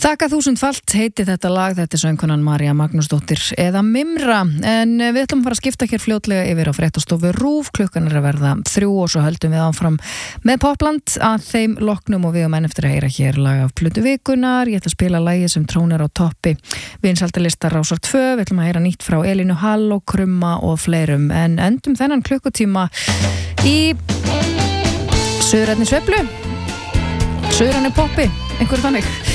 Þakka þúsundfalt heiti þetta lag, þetta söngkonan María Magnúsdóttir eða Mimra, en við ætlum að fara að skipta hér fljótlega yfir á fréttastofu RÚV, klukkan að verða 3 og svo höldum við áfram með Popland að þeim loknum og við enn eftir að heyra hér lag af plötu vikunar. Ég ætla að spila lagið sem trónir á toppi vinsældarlistar Rásar 2, við ætlum að heyra nýtt frá Elínu Hall og Krumma og fleirum, en endum þennan klukkutíma í suðrænni sveiflu, suðrænni poppi, einhverju þannig.